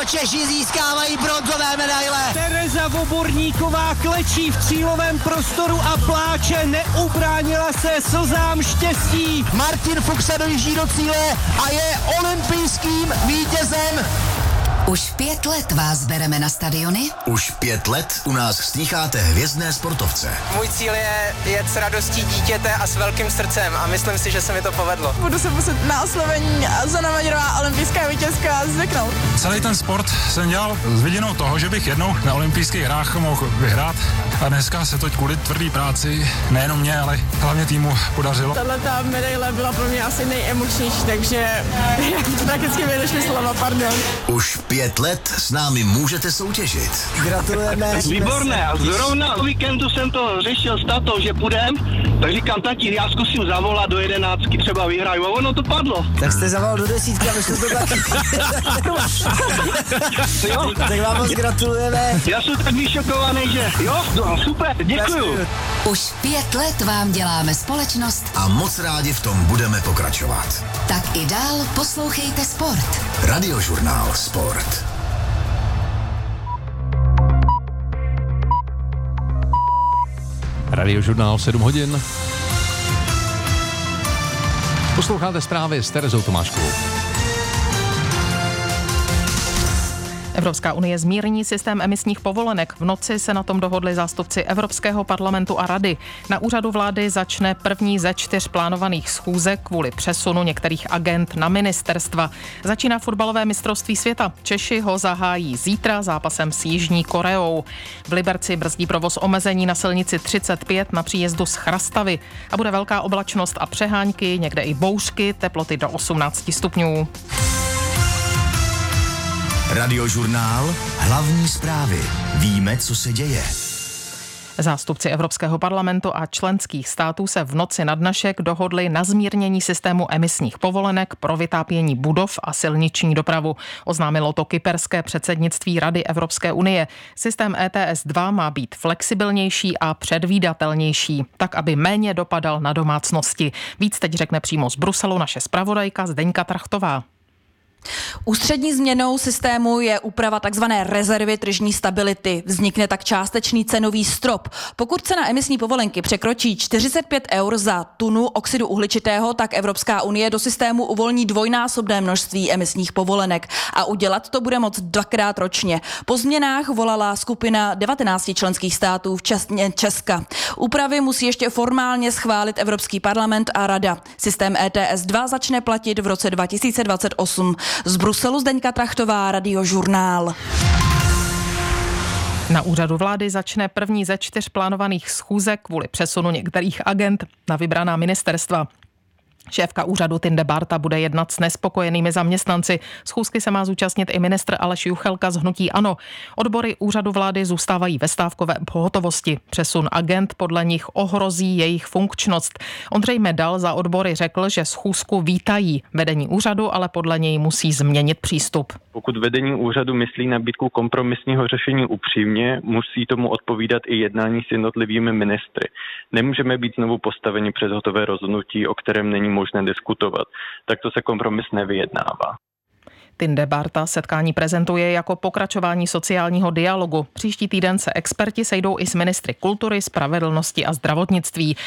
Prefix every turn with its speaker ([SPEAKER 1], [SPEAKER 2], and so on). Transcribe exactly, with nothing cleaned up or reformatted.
[SPEAKER 1] Češi získávají bronzové medaile.
[SPEAKER 2] Tereza Voborníková klečí v cílovém prostoru a pláče, neubránila se slzám štěstí.
[SPEAKER 1] Martin Fuchs se dojíždí do cíle a je olympijským vítězem.
[SPEAKER 3] Už pět let vás bereme na stadiony?
[SPEAKER 4] Už pět let u nás slýcháte hvězdné sportovce.
[SPEAKER 5] Můj cíl je jet s radostí dítěte a s velkým srdcem a myslím si, že se mi to povedlo.
[SPEAKER 6] Budu se muset na oslovení Zuzana Maďarová, olympijská vítězka, zvyknout.
[SPEAKER 7] Celý ten sport jsem dělal s vidinou toho, že bych jednou na olympijských hrách mohl vyhrát. A dneska se to kvůli tvrdý práci, nejenom mě, ale hlavně týmu podařilo.
[SPEAKER 6] Tato medaile byla pro mě asi nejemočnější, takže prakticky mi došly slova, pardon.
[SPEAKER 4] Už pět let s námi můžete soutěžit.
[SPEAKER 1] Gratulujeme.
[SPEAKER 8] Výborné, a zrovna o víkendu jsem to řešil s tatou, že půjdem, tak říkám, tati, já zkusím zavolat do jedenáctky, třeba vyhraju, a ono to padlo.
[SPEAKER 1] Tak jste zavolal do desítky a vyšlo to taky. Tak vám moc gratulujeme.
[SPEAKER 8] Já jsem tak vyšokovaný, že jo, no, super, děkuju.
[SPEAKER 3] Už pět let vám děláme společnost
[SPEAKER 4] A moc rádi v tom budeme pokračovat.
[SPEAKER 3] tak i dál poslouchejte sport.
[SPEAKER 4] Radiožurnál Sport.
[SPEAKER 9] Radiožurnál sedm hodin. Posloucháte zprávy s Terezou Tomáškovou.
[SPEAKER 10] Evropská unie zmírní systém emisních povolenek. V noci se na tom dohodli zástupci Evropského parlamentu a rady. Na úřadu vlády začne první ze čtyř plánovaných schůzek kvůli přesunu některých agend na ministerstva. Začíná fotbalové mistrovství světa. Češi ho zahájí zítra zápasem s Jižní Koreou. V Liberci brzdí provoz omezení na silnici třicet pět na příjezdu z Chrastavy. A bude velká oblačnost a přehánky, někde i bouřky, teploty do osmnáct stupňů.
[SPEAKER 4] Radiožurnál, hlavní zprávy. Víme, co se děje.
[SPEAKER 10] Zástupci Evropského parlamentu a členských států se v noci na dnešek dohodli na zmírnění systému emisních povolenek pro vytápění budov a silniční dopravu. Oznámilo to kyperské předsednictví Rady Evropské unie. Systém E T S dva má být flexibilnější a předvídatelnější, tak aby méně dopadal na domácnosti. Víc teď řekne přímo z Bruselu naše zpravodajka Zdeňka Trachtová.
[SPEAKER 11] Ústřední změnou systému je úprava takzvané rezervy tržní stability. Vznikne tak částečný cenový strop. Pokud cena emisní povolenky překročí čtyřicet pět eur za tunu oxidu uhličitého, tak Evropská unie do systému uvolní dvojnásobné množství emisních povolenek a udělat to bude moct dvakrát ročně. Po změnách volala skupina devatenácti členských států, včetně Česka. Úpravy musí ještě formálně schválit Evropský parlament a Rada. Systém E T S dva začne platit v roce dva tisíce dvacet osm. Z Bruselu Zdeňka Trachtová, Radiožurnál.
[SPEAKER 10] Na úřadu vlády začne první ze čtyř plánovaných schůzek kvůli přesunu některých agend na vybraná ministerstva. Šéfka úřadu Tinde Barta bude jednat s nespokojenými zaměstnanci. Schůzky se má zúčastnit i ministr Aleš Juchelka z hnutí ANO. Odbory úřadu vlády zůstávají ve stávkové pohotovosti. Přesun agent podle nich ohrozí jejich funkčnost. Ondřej Medal za odbory řekl, že schůzku vítají. Vedení úřadu ale podle něj musí změnit přístup.
[SPEAKER 12] Pokud vedení úřadu myslí nabídku kompromisního řešení upřímně, musí tomu odpovídat i jednání s jednotlivými ministry. Nemůžeme být znovu postaveni před hotové rozhodnutí, o kterém není možné diskutovat. Takto se kompromis nevyjednává.
[SPEAKER 10] Tinde Barta setkání prezentuje jako pokračování sociálního dialogu. Příští týden se experti sejdou i s ministry kultury, spravedlnosti a zdravotnictví.